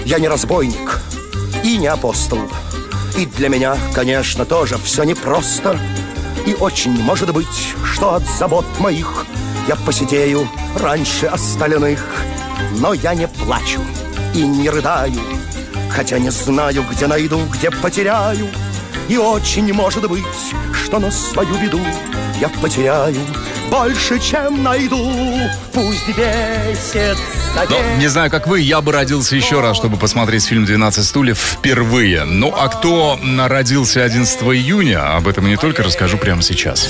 Я не разбойник и не апостол. И для меня, конечно, тоже все непросто. И очень может быть, что от забот моих я посидею раньше остальных. Но я не плачу и не рыдаю, хотя не знаю, где найду, где потеряю. И очень может быть, что на свою беду я потеряю больше, чем найду. Пусть бесится. Не знаю, как вы, я бы родился еще раз, чтобы посмотреть фильм «12 стульев» впервые. Ну, а кто родился 11 июня, об этом не только расскажу прямо сейчас.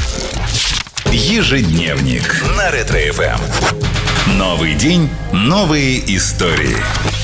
Ежедневник на Ретро-ФМ. Новый день, новые истории.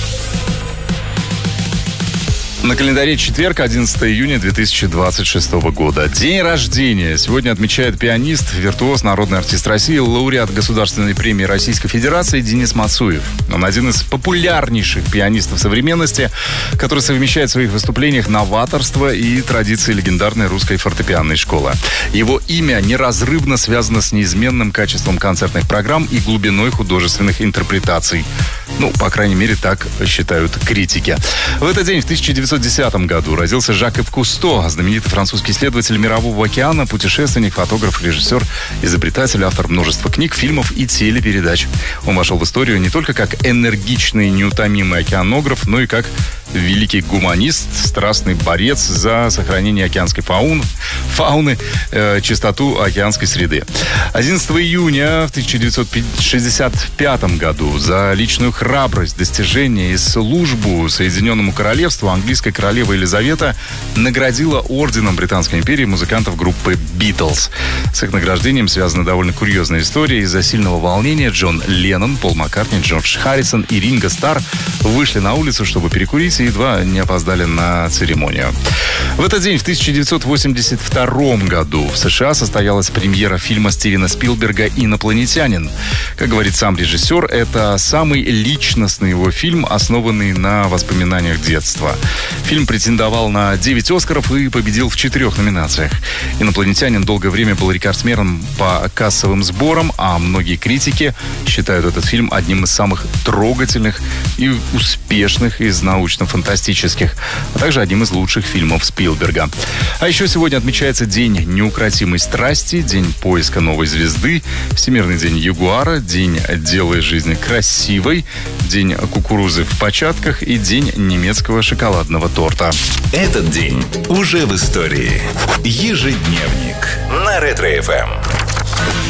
На календаре четверг, 11 июня 2026 года. День рождения. Сегодня отмечает пианист, виртуоз, народный артист России, лауреат Государственной премии Российской Федерации Денис Мацуев. Он один из популярнейших пианистов современности, который совмещает в своих выступлениях новаторство и традиции легендарной русской фортепианной школы. Его имя неразрывно связано с неизменным качеством концертных программ и глубиной художественных интерпретаций. Ну, по крайней мере, так считают критики. В этот день, в 1910 году, родился Жак-Ив Кусто, знаменитый французский исследователь Мирового океана, путешественник, фотограф, режиссер, изобретатель, автор множества книг, фильмов и телепередач. Он вошел в историю не только как энергичный, неутомимый океанограф, но и как великий гуманист, страстный борец за сохранение океанской фауны, чистоту океанской среды. 11 июня в 1965 году за личную храбрость, достижение и службу Соединенному Королевству английская королева Елизавета наградила орденом Британской империи музыкантов группы «Битлз». С их награждением связана довольно курьезная история. Из-за сильного волнения Джон Леннон, Пол Маккартни, Джордж Харрисон и Ринго Старр вышли на улицу, чтобы перекурить, и едва не опоздали на церемонию. В этот день, в 1982 году, в США состоялась премьера фильма Стивена Спилберга «Инопланетянин». Как говорит сам режиссер, это самый личностный его фильм, основанный на воспоминаниях детства. Фильм претендовал на 9 «Оскаров» и победил в 4 номинациях. «Инопланетянин» долгое время был рекордсменом по кассовым сборам, а многие критики считают этот фильм одним из самых трогательных и успешных из научно-фантастических, а также одним из лучших фильмов Спилберга. А еще сегодня отмечается День неукротимой страсти, День поиска новой звезды, Всемирный день ягуара, День «Делай жизнь красивой», День кукурузы в початках и День немецкого шоколадного торта. Этот день уже в истории. Ежедневник на Ретро-ФМ.